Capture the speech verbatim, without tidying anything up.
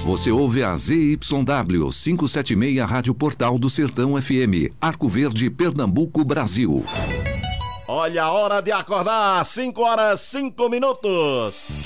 Você ouve a Z Y W quinhentos e setenta e seis Rádio Portal do Sertão F M, Arco Verde, Pernambuco, Brasil. Olha a hora de acordar, cinco horas, cinco minutos.